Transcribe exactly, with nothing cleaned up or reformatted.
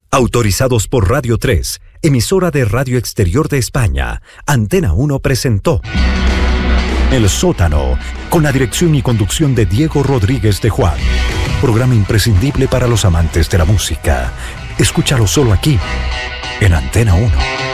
Autorizados por Radio tres, emisora de Radio Exterior de España, Antena uno presentó El Sótano, con la dirección y conducción de Diego Rodríguez de Juan. Programa imprescindible para los amantes de la música. Escúchalo solo aquí, en Antena uno.